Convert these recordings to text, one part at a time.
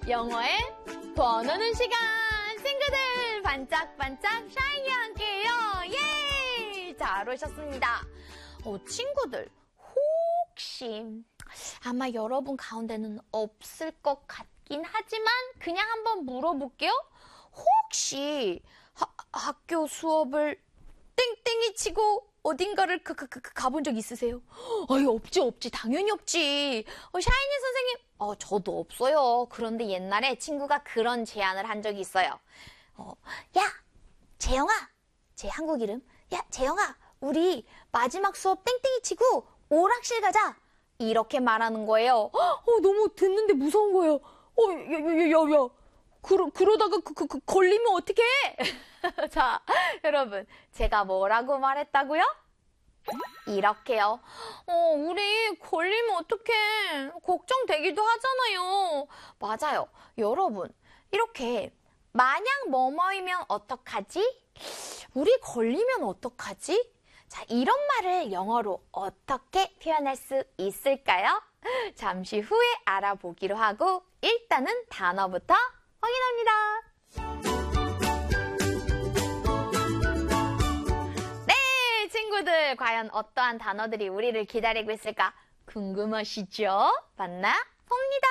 영어의 번호는 시간. 친구들 반짝반짝 샤이니와 함께해요. 예! 잘 오셨습니다. 친구들 혹시 아마 여러분 가운데는 없을 것 같긴 하지만 그냥 한번 물어볼게요. 혹시 학교 수업을 땡땡이 치고 어딘가를 가본 적 있으세요? 아유, 없지. 당연히 없지. 샤이니 선생님, 저도 없어요. 그런데 옛날에 친구가 그런 제안을 한 적이 있어요. 야, 재영아. 제 한국 이름. 야, 재영아. 우리 마지막 수업 땡땡이 치고 오락실 가자. 이렇게 말하는 거예요. 너무 듣는데 무서운 거예요. 야. 그러다가 걸리면 어떡해? 자, 여러분, 제가 뭐라고 말했다고요? 이렇게요. 우리 걸리면 어떡해? 걱정되기도 하잖아요. 맞아요. 여러분, 이렇게 만약 뭐뭐이면 어떡하지? 우리 걸리면 어떡하지? 자, 이런 말을 영어로 어떻게 표현할 수 있을까요? 잠시 후에 알아보기로 하고 일단은 단어부터 확인합니다. 네, 친구들, 과연 어떠한 단어들이 우리를 기다리고 있을까 궁금하시죠? 만나봅니다.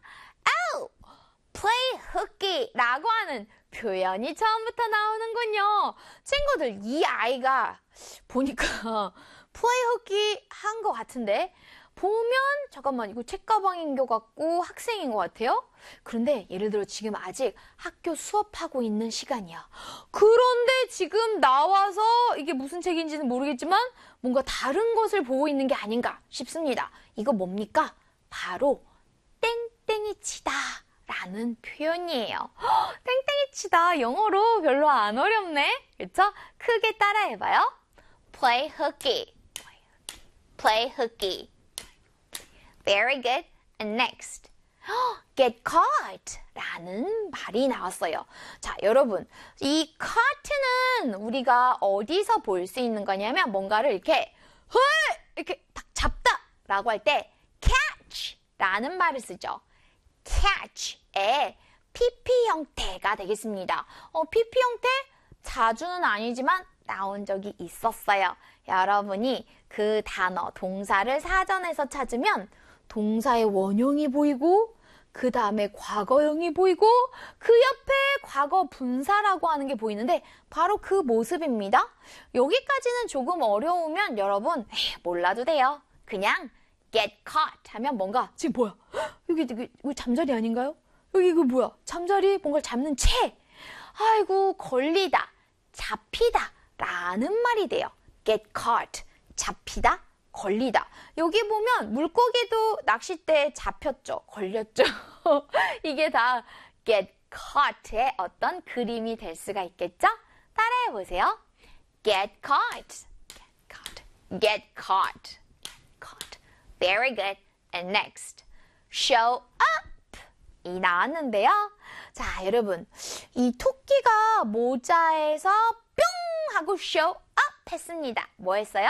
play hookie라고 하는 표현이 처음부터 나오는군요. 친구들, 이 아이가 보니까 play hookie 한 것 같은데 보면 잠깐만 이거 책가방인 것 같고 학생인 것 같아요. 그런데 예를 들어 지금 아직 학교 수업하고 있는 시간이야. 그런데 지금 나와서 이게 무슨 책인지는 모르겠지만 뭔가 다른 것을 보고 있는 게 아닌가 싶습니다. 이거 뭡니까? 바로 땡땡이 치다 라는 표현이에요. 땡땡이 치다 영어로 별로 안 어렵네. 그렇죠? 크게 따라해봐요. play hooky. play hooky. Very good. And next. Get caught 라는 말이 나왔어요. 자, 여러분. 이 caught는 우리가 어디서 볼 수 있는 거냐면 뭔가를 이렇게 딱 잡다 라고 할 때 catch 라는 말을 쓰죠. catch의 PP 형태가 되겠습니다. PP 형태 자주는 아니지만 나온 적이 있었어요. 여러분이 그 단어, 동사를 사전에서 찾으면 동사의 원형이 보이고 그 다음에 과거형이 보이고 그 옆에 과거 분사라고 하는 게 보이는데 바로 그 모습입니다. 여기까지는 조금 어려우면 여러분 몰라도 돼요. 그냥 get caught 하면 뭔가 지금 뭐야? 여기 잠자리 아닌가요? 여기 이거 뭐야? 잠자리 뭔가를 잡는 채. 아이고 걸리다, 잡히다 라는 말이 돼요. get caught, 잡히다, 걸리다. 여기 보면 물고기도 낚싯대에 잡혔죠. 걸렸죠. 이게 다 get caught의 어떤 그림이 될 수가 있겠죠? 따라해보세요. get caught, get caught, get caught. Very good. And next, show up. 이 나왔는데요. 자, 여러분. 이 토끼가 모자에서 뿅 하고 show up 했습니다. 뭐 했어요?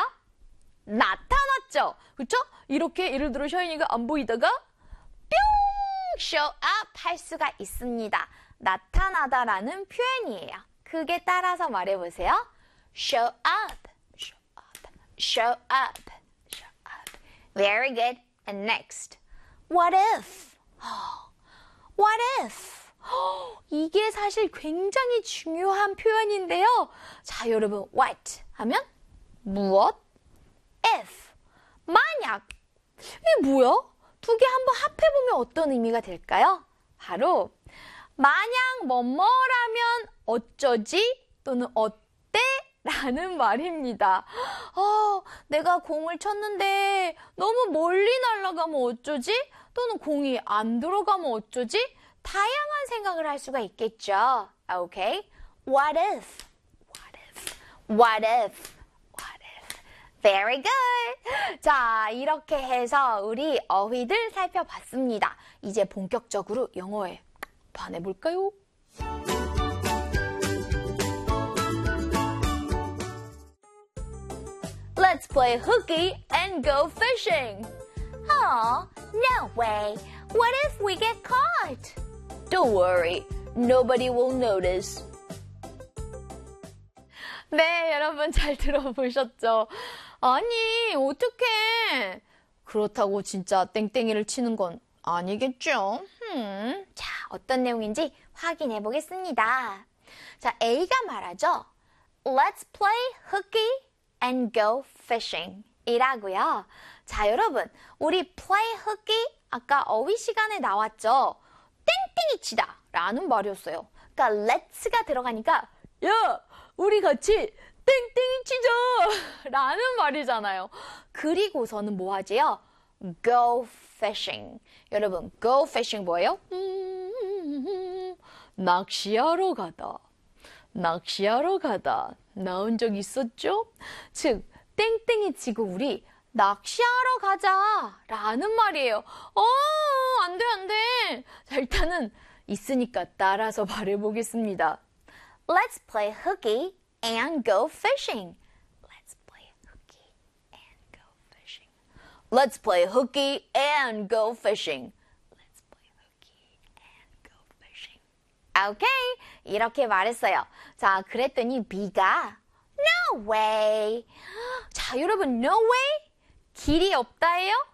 나타났죠. 그렇죠? 이렇게 예를 들어 샤이니가 안 보이다가 뿅 show up 할 수가 있습니다. 나타나다라는 표현이에요. 크게 따라서 말해보세요. show up, show up, show up, show up. Very good. And next, what if? What if? 이게 사실 굉장히 중요한 표현인데요. 자, 여러분, what 하면 무엇? if, 만약. 이게 뭐야? 두 개 한번 합해보면 어떤 의미가 될까요? 바로 만약 뭐뭐라면 어쩌지 또는 어때? 라는 말입니다. 내가 공을 쳤는데 너무 멀리 날아가면 어쩌지? 또는 공이 안 들어가면 어쩌지? 다양한 생각을 할 수가 있겠죠. Okay? What if? What if? What if? What if? Very good. 자, 이렇게 해서 우리 어휘들 살펴봤습니다. 이제 본격적으로 영어에 반해볼까요? Let's play hooky and go fishing. Aw, no way. What if we get caught? Don't worry, nobody will notice. 네, 여러분 잘 들어보셨죠? 아니, 어떡해. 그렇다고 진짜 땡땡이를 치는 건 아니겠죠? 자, 어떤 내용인지 확인해 보겠습니다. 자, A가 말하죠. Let's play hooky and go fishing 이라고요. 자, 여러분, 우리 play hooky 아까 어휘 시간에 나왔죠? 땡땡이 치다 라는 말이었어요. 그러니까 let's가 들어가니까 야, 우리 같이 땡땡이 치자 라는 말이잖아요. 그리고서는 뭐 하지요? Go fishing. 여러분, go fishing 뭐예요? 낚시하러 가다. 낚시하러 가다. 나온 적 있었죠? 즉, 땡땡이 치고 우리 낚시하러 가자 라는 말이에요. 안 돼, 안 돼. 자, 일단은 있으니까 따라서 말해보겠습니다. Let's play hooky and go fishing. Let's play hooky and go fishing. Let's play hooky and go fishing. Let's play hooky and go fishing. 오케이, 이렇게 말했어요. 자, 그랬더니 B가 No way. 자, 여러분, no way? 길이 없다예요?